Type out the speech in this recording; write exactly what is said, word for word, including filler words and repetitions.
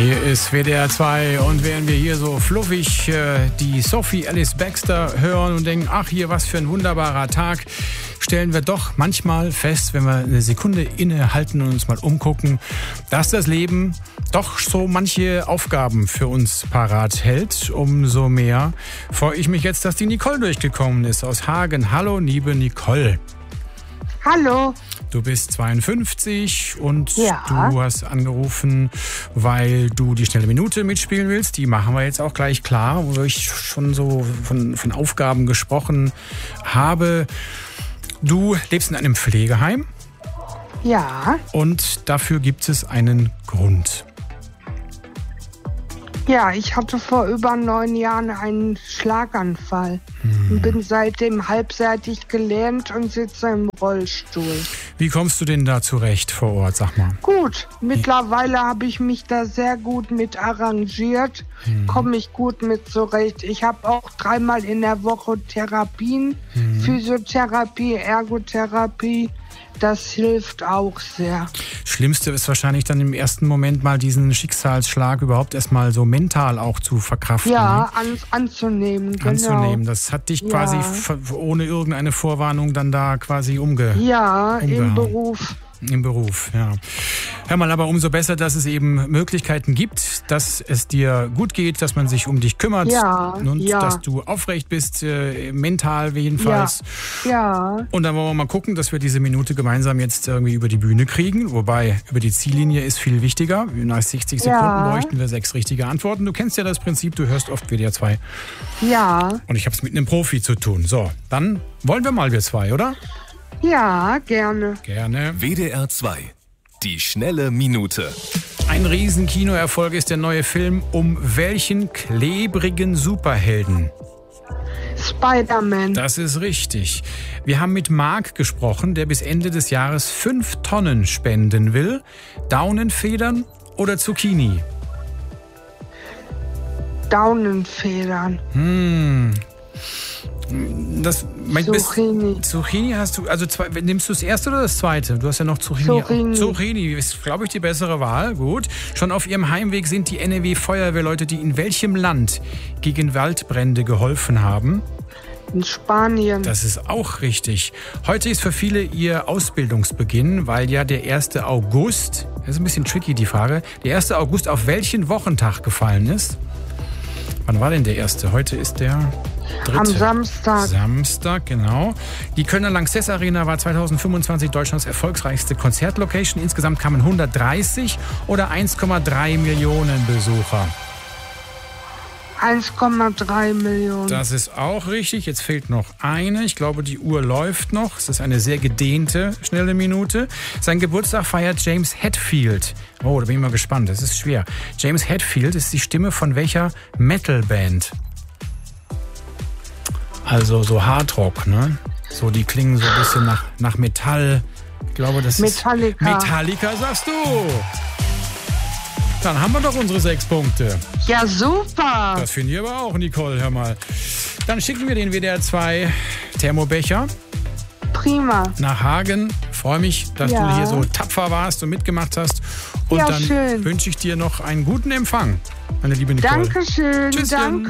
Hier ist W D R zwei und während wir hier so fluffig äh, die Sophie Alice Baxter hören und denken, ach hier, was für ein wunderbarer Tag, stellen wir doch manchmal fest, wenn wir eine Sekunde innehalten und uns mal umgucken, dass das Leben doch so manche Aufgaben für uns parat hält. Umso mehr freue ich mich jetzt, dass die Nicole durchgekommen ist aus Hagen. Hallo, liebe Nicole. Hallo. Du bist zweiundfünfzig und ja. Du hast angerufen, weil du die schnelle Minute mitspielen willst. Die machen wir jetzt auch gleich klar, wo ich schon so von, von Aufgaben gesprochen habe. Du lebst in einem Pflegeheim. Ja. Und dafür gibt es einen Grund. Ja, ich hatte vor über neun Jahren einen Schlaganfall hm. und bin seitdem halbseitig gelähmt und sitze im Rollstuhl. Wie kommst du denn da zurecht vor Ort, sag mal? Gut, mittlerweile habe ich mich da sehr gut mit arrangiert, hm. komme ich gut mit zurecht. Ich habe auch dreimal in der Woche Therapien, hm. Physiotherapie, Ergotherapie. Das hilft auch sehr. Schlimmste ist wahrscheinlich dann im ersten Moment mal diesen Schicksalsschlag überhaupt erstmal so mental auch zu verkraften. Ja, an, anzunehmen, genau. Anzunehmen. Das hat dich quasi ja. f- ohne irgendeine Vorwarnung dann da quasi umge... Ja, umgehauen. im Beruf. Im Beruf, ja. Hör mal, aber umso besser, dass es eben Möglichkeiten gibt, dass es dir gut geht, dass man sich um dich kümmert ja, und ja. dass du aufrecht bist, äh, mental jedenfalls. Ja. ja. Und dann wollen wir mal gucken, dass wir diese Minute gemeinsam jetzt irgendwie über die Bühne kriegen. Wobei, über die Ziellinie ist viel wichtiger. Nach sechzig Sekunden ja. bräuchten wir sechs richtige Antworten. Du kennst ja das Prinzip, du hörst oft W D R zwei. Ja. Und ich habe es mit einem Profi zu tun. So, dann wollen wir mal wir zwei, oder? Ja, gerne. Gerne. W D R zwei. Die schnelle Minute. Ein riesen Kinoerfolg ist der neue Film um welchen klebrigen Superhelden? Spider-Man. Das ist richtig. Wir haben mit Marc gesprochen, der bis Ende des Jahres fünf Tonnen spenden will. Daunenfedern oder Zucchini? Daunenfedern. Hm... Das, mein, Zucchini. Bist, Zucchini hast du, also zwei, nimmst du das erste oder das zweite? Du hast ja noch Zucchini. Zucchini. Zucchini ist, glaube ich, die bessere Wahl. Gut. Schon auf ihrem Heimweg sind die N R W-Feuerwehrleute, die in welchem Land gegen Waldbrände geholfen haben? In Spanien. Das ist auch richtig. Heute ist für viele ihr Ausbildungsbeginn, weil ja der erste August, das ist ein bisschen tricky die Frage, der erste August auf welchen Wochentag gefallen ist? Wann war denn der erste? Heute ist der dritte. Am Samstag. Samstag, genau. Die Kölner Lanxess Arena war zweitausendfünfundzwanzig Deutschlands erfolgreichste Konzertlocation. Insgesamt kamen hundertdreißig oder eins Komma drei Millionen Besucher. eins Komma drei Millionen. Das ist auch richtig. Jetzt fehlt noch eine. Ich glaube, die Uhr läuft noch. Es ist eine sehr gedehnte, schnelle Minute. Sein Geburtstag feiert James Hetfield. Oh, da bin ich mal gespannt. Das ist schwer. James Hetfield ist die Stimme von welcher Metalband? Also so Hardrock, ne? So, die klingen so ein bisschen nach, nach Metall. Ich glaube, das Metallica. ist... Metallica, sagst du? Dann haben wir doch unsere sechs Punkte. Ja, super. Das finde ich aber auch, Nicole, hör mal. Dann schicken wir den W D R zwei Thermobecher Prima. nach Hagen. Freue mich, dass ja. du hier so tapfer warst und mitgemacht hast. Und ja, dann schön. wünsche ich dir noch einen guten Empfang, meine liebe Nicole. Dankeschön. Tschüsschen. Danke.